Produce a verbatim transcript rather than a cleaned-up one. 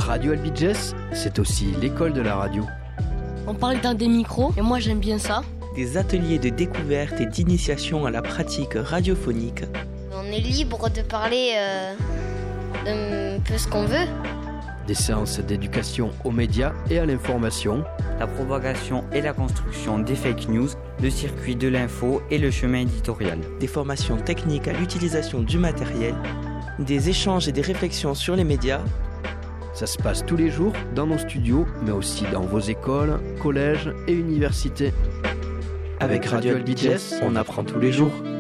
Radio Albiges, c'est aussi l'école de la radio. On parle dans des micros et moi j'aime bien ça. Des ateliers de découverte et d'initiation à la pratique radiophonique. On est libre de parler euh, d'un peu ce qu'on veut. Des séances d'éducation aux médias et à l'information. La propagation et la construction des fake news, le circuit de l'info et le chemin éditorial. Des formations techniques à l'utilisation du matériel. Des échanges et des réflexions sur les médias. Ça se passe tous les jours dans nos studios, mais aussi dans vos écoles, collèges et universités. Avec Radio Albiges, on apprend tous les jours.